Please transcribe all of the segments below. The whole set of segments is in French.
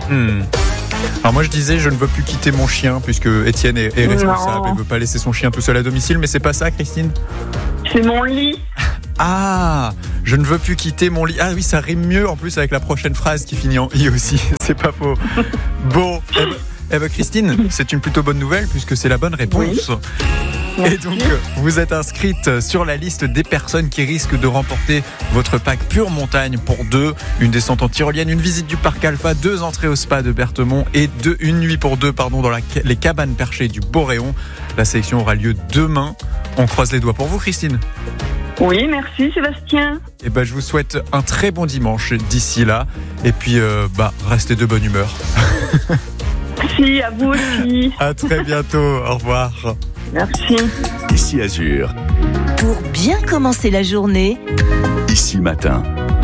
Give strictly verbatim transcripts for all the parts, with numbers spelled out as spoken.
Hmm. Alors moi je disais je ne veux plus quitter mon chien puisque Étienne est, est responsable et ne veut pas laisser son chien tout seul à domicile, mais c'est pas ça, Christine ? C'est mon lit. Ah, je ne veux plus quitter mon lit. Ah oui, ça rime mieux en plus avec la prochaine phrase qui finit en i aussi, c'est pas faux. Bon, eh ben, eh ben Christine, c'est une plutôt bonne nouvelle puisque c'est la bonne réponse. Oui. Et donc, vous êtes inscrite sur la liste des personnes qui risquent de remporter votre pack Pure Montagne pour deux. Une descente en tyrolienne, une visite du parc Alpha, deux entrées au spa de Berthemont et deux, une nuit pour deux pardon, dans la, les cabanes perchées du Boréon. La sélection aura lieu demain. On croise les doigts pour vous, Christine. Oui, merci Sébastien. Et ben, je vous souhaite un très bon dimanche d'ici là. Et puis, euh, bah, restez de bonne humeur. Merci, à vous aussi. À très bientôt. Au revoir. Merci. Ici Azur. Pour bien commencer la journée. Ici Matin.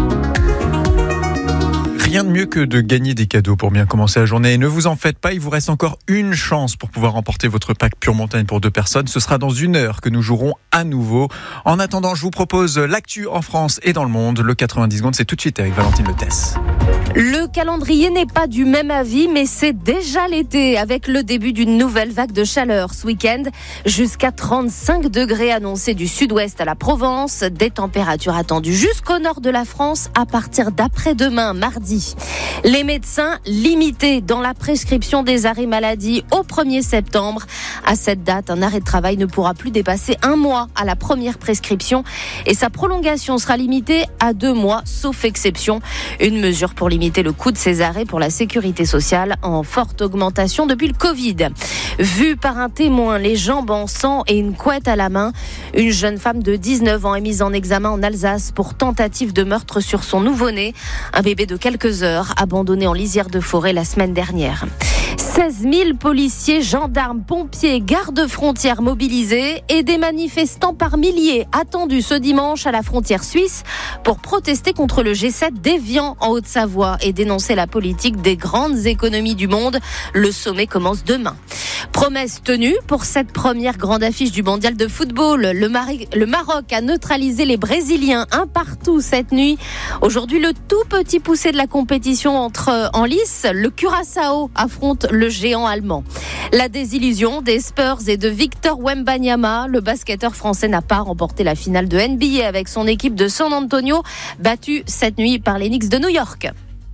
Rien de mieux que de gagner des cadeaux pour bien commencer la journée. Et ne vous en faites pas, il vous reste encore une chance pour pouvoir remporter votre pack Pure Montagne pour deux personnes. Ce sera dans une heure que nous jouerons à nouveau. En attendant, je vous propose l'actu en France et dans le monde. Le quatre-vingt-dix secondes, c'est tout de suite avec Valentine Letès. Le calendrier n'est pas du même avis, mais c'est déjà l'été avec le début d'une nouvelle vague de chaleur ce week-end. Jusqu'à trente-cinq degrés annoncés du sud-ouest à la Provence. Des températures attendues jusqu'au nord de la France à partir d'après-demain, mardi. Les médecins limités dans la prescription des arrêts maladie au premier septembre. À cette date, un arrêt de travail ne pourra plus dépasser un mois à la première prescription et sa prolongation sera limitée à deux mois, sauf exception. Une mesure pour limiter le coût de ces arrêts pour la sécurité sociale en forte augmentation depuis le Covid. Vue par un témoin, les jambes en sang et une couette à la main, une jeune femme de dix-neuf ans est mise en examen en Alsace pour tentative de meurtre sur son nouveau-né, un bébé de quelques heures abandonné en lisière de forêt la semaine dernière. seize mille policiers, gendarmes, pompiers, gardes-frontières mobilisés et des manifestants par milliers attendus ce dimanche à la frontière suisse pour protester contre le G sept d'Évian en Haute-Savoie et dénoncer la politique des grandes économies du monde. Le sommet commence demain. Promesse tenue pour cette première grande affiche du mondial de football. Le, Mari- le Maroc a neutralisé les Brésiliens un partout cette nuit. Aujourd'hui, le tout petit poussé de la compétition entre en lice. Le Curaçao affronte le géant allemand. La désillusion des Spurs et de Victor Wembanyama. Le basketteur français n'a pas remporté la finale de N B A avec son équipe de San Antonio, battue cette nuit par les Knicks de New York.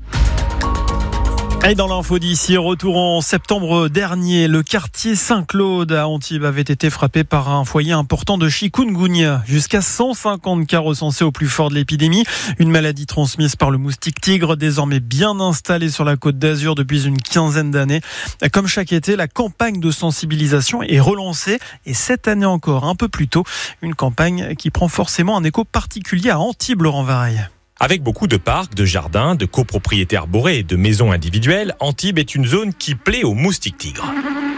Et dans l'info d'ici, retour en septembre dernier, le quartier Saint-Claude à Antibes avait été frappé par un foyer important de chikungunya. Jusqu'à cent cinquante cas recensés au plus fort de l'épidémie. Une maladie transmise par le moustique tigre, désormais bien installée sur la Côte d'Azur depuis une quinzaine d'années. Comme chaque été, la campagne de sensibilisation est relancée. Et cette année encore, un peu plus tôt, une campagne qui prend forcément un écho particulier à Antibes, Laurent Vareille. Avec beaucoup de parcs, de jardins, de copropriétés arborées et de maisons individuelles, Antibes est une zone qui plaît aux moustiques tigres.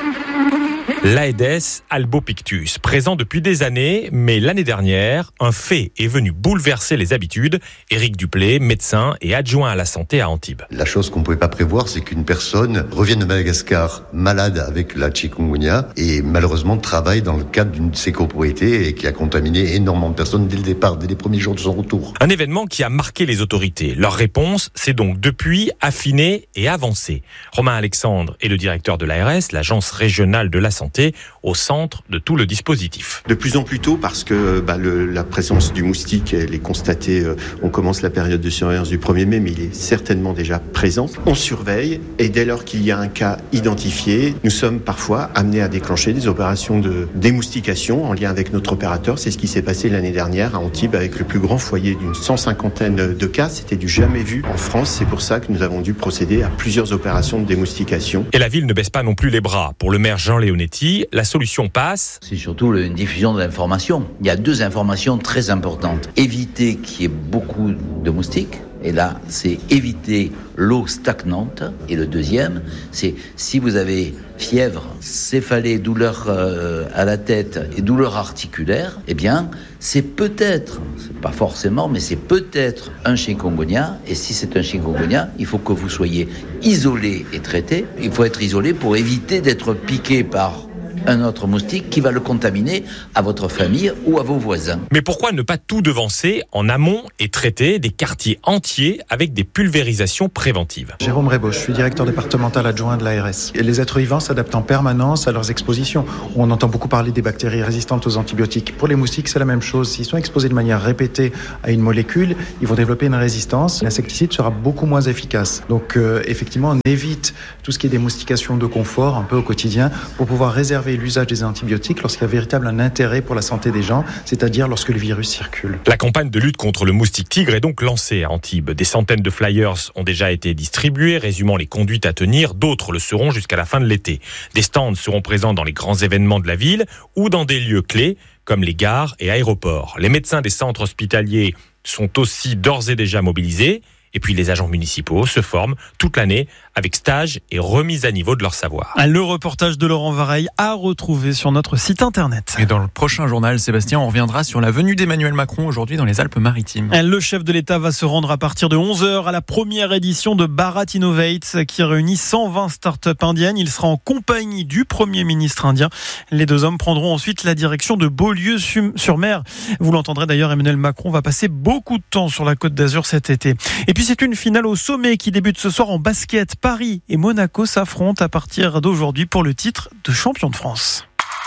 L'Aedes albopictus, présent depuis des années, mais l'année dernière, un fait est venu bouleverser les habitudes. Éric Duplé, médecin et adjoint à la santé à Antibes. La chose qu'on ne pouvait pas prévoir, c'est qu'une personne revienne de Madagascar malade avec la chikungunya et malheureusement travaille dans le cadre d'une de ses copropriétés et qui a contaminé énormément de personnes dès le départ, dès les premiers jours de son retour. Un événement qui a marqué les autorités. Leur réponse s'est donc depuis affinée et avancée. Romain Alexandre est le directeur de l'A R S, l'Agence régionale de la santé, au centre de tout le dispositif. De plus en plus tôt, parce que bah, le, la présence du moustique, elle est constatée, euh, on commence la période de surveillance du premier mai, mais il est certainement déjà présent. On surveille, et dès lors qu'il y a un cas identifié, nous sommes parfois amenés à déclencher des opérations de démoustication en lien avec notre opérateur. C'est ce qui s'est passé l'année dernière à Antibes avec le plus grand foyer d'une cent cinquantaine de cas. C'était du jamais vu en France. C'est pour ça que nous avons dû procéder à plusieurs opérations de démoustication. Et la ville ne baisse pas non plus les bras. Pour le maire Jean Leonetti, la solution passe. C'est surtout une diffusion de l'information. Il y a deux informations très importantes. Éviter qu'il y ait beaucoup de moustiques. Et là, c'est éviter l'eau stagnante. Et le deuxième, c'est si vous avez fièvre, céphalée, douleur euh, à la tête et douleur articulaire, eh bien, c'est peut-être, c'est pas forcément, mais c'est peut-être un chikungunya. Et si c'est un chikungunya, il faut que vous soyez isolé et traité. Il faut être isolé pour éviter d'être piqué par un autre moustique qui va le contaminer à votre famille ou à vos voisins. Mais pourquoi ne pas tout devancer en amont et traiter des quartiers entiers avec des pulvérisations préventives ? Jérôme Rébaud, je suis directeur départemental adjoint de l'A R S. Et les êtres vivants s'adaptent en permanence à leurs expositions. On entend beaucoup parler des bactéries résistantes aux antibiotiques. Pour les moustiques, c'est la même chose. S'ils sont exposés de manière répétée à une molécule, ils vont développer une résistance. L'insecticide sera beaucoup moins efficace. Donc euh, effectivement, on évite tout ce qui est des moustications de confort un peu au quotidien pour pouvoir réserver l'usage des antibiotiques lorsqu'il y a véritable un intérêt pour la santé des gens, c'est-à-dire lorsque le virus circule. La campagne de lutte contre le moustique tigre est donc lancée à Antibes. Des centaines de flyers ont déjà été distribués, résumant les conduites à tenir. D'autres le seront jusqu'à la fin de l'été. Des stands seront présents dans les grands événements de la ville ou dans des lieux clés comme les gares et aéroports. Les médecins des centres hospitaliers sont aussi d'ores et déjà mobilisés. Et puis les agents municipaux se forment toute l'année avec stage et remise à niveau de leur savoir. Le reportage de Laurent Vareille à retrouver sur notre site internet. Et dans le prochain journal, Sébastien, on reviendra sur la venue d'Emmanuel Macron aujourd'hui dans les Alpes-Maritimes. Le chef de l'État va se rendre à partir de onze heures à la première édition de Bharat Innovates qui réunit cent vingt startups indiennes. Il sera en compagnie du Premier ministre indien. Les deux hommes prendront ensuite la direction de Beaulieu-sur-Mer. Vous l'entendrez d'ailleurs, Emmanuel Macron va passer beaucoup de temps sur la Côte d'Azur cet été. Et puis c'est une finale au sommet qui débute ce soir en basket. Paris et Monaco s'affrontent à partir d'aujourd'hui pour le titre de champion de France.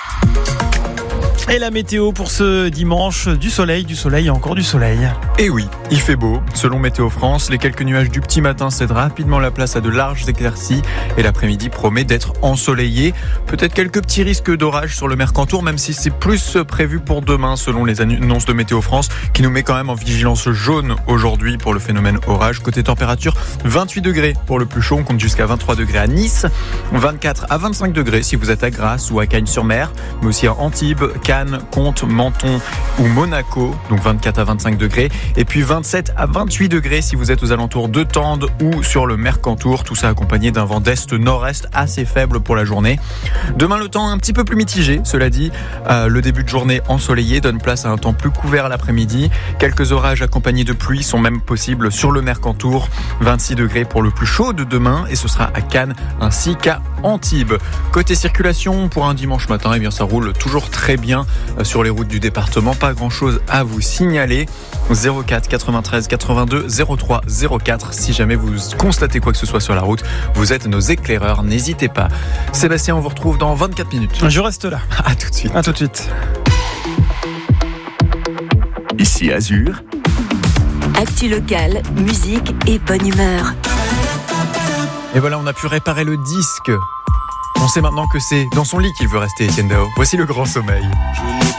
Et la météo pour ce dimanche, du soleil, du soleil et encore du soleil. Et oui, il fait beau. Selon Météo France, les quelques nuages du petit matin cèdent rapidement la place à de larges éclaircies et l'après-midi promet d'être ensoleillé. Peut-être quelques petits risques d'orage sur le Mercantour, même si c'est plus prévu pour demain selon les annonces de Météo France qui nous met quand même en vigilance jaune aujourd'hui pour le phénomène orage. Côté température, vingt-huit degrés pour le plus chaud, on compte jusqu'à vingt-trois degrés à Nice, vingt-quatre à vingt-cinq degrés si vous êtes à Grasse ou à Cagnes-sur-Mer, mais aussi à Antibes, Cannes, Comtes, Menton ou Monaco, donc vingt-quatre à vingt-cinq degrés, et puis vingt-sept à vingt-huit degrés si vous êtes aux alentours de Tende ou sur le Mercantour, tout ça accompagné d'un vent d'est-nord-est assez faible pour la journée. Demain, le temps un petit peu plus mitigé, cela dit, euh, le début de journée ensoleillé donne place à un temps plus couvert l'après-midi, quelques orages accompagnés de pluie sont même possibles sur le Mercantour, vingt-six degrés pour le plus chaud de demain, et ce sera à Cannes ainsi qu'à Antibes. Côté circulation, pour un dimanche matin, eh bien ça roule toujours très bien sur les routes du département. Pas grand chose à vous signaler. zéro quatre quatre-vingt-treize quatre-vingt-deux zéro trois zéro quatre. Si jamais vous constatez quoi que ce soit sur la route, vous êtes nos éclaireurs. N'hésitez pas. Sébastien, on vous retrouve dans vingt-quatre minutes. Je reste là. À tout de suite. À tout de suite. Ici Azur. Actu locale, musique et bonne humeur. Et voilà, on a pu réparer le disque. On sait maintenant que c'est dans son lit qu'il veut rester, Etienne Dao. Voici Le Grand Sommeil. Je n'ai